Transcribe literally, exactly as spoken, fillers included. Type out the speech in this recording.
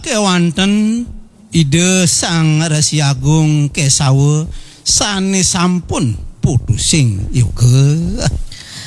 kewanten ide Sang Resi Agung Kesawa sanes sampun putusing yoga.